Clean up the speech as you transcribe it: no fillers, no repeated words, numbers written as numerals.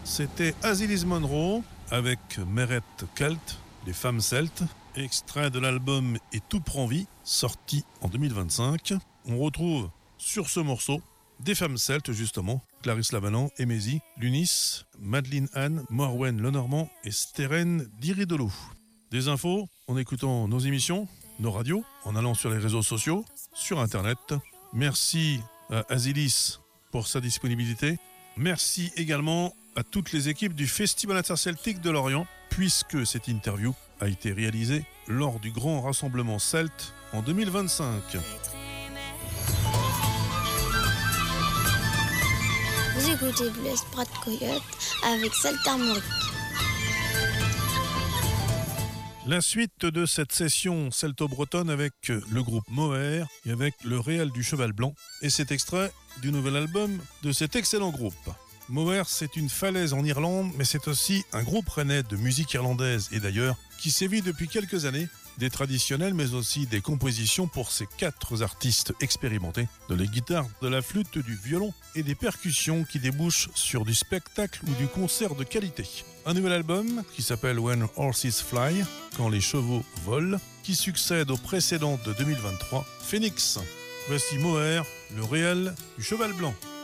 c'était Azilis Monroe avec Meret Celt, les femmes celtes, extrait de l'album Et tout prend vie, sorti en 2025. On retrouve sur ce morceau des femmes celtes justement, Clarisse Lavanan, Émésie, Lunis, Madeleine Anne, Morwen Lenormand et Steren Diridolo. Des infos en écoutant nos émissions, nos radios, en allant sur les réseaux sociaux, sur internet. Merci à Azilis pour sa disponibilité. Merci également à toutes les équipes du Festival interceltique de Lorient, puisque cette interview a été réalisée lors du grand rassemblement celte en 2025. Vous écoutez Blaise Prat Coyote avec Celte Armorique. La suite de cette session celto-bretonne avec le groupe Moher et avec le Réal du Cheval Blanc et cet extrait du nouvel album de cet excellent groupe. Moher, c'est une falaise en Irlande, mais c'est aussi un groupe rennais de musique irlandaise et d'ailleurs qui sévit depuis quelques années, des traditionnels mais aussi des compositions pour ces 4 artistes expérimentés, de la guitare, de la flûte, du violon et des percussions qui débouchent sur du spectacle ou du concert de qualité. Un nouvel album qui s'appelle When Horses Fly, quand les chevaux volent, qui succède au précédent de 2023, Phoenix. Voici Moher, le Réal du Cheval Blanc.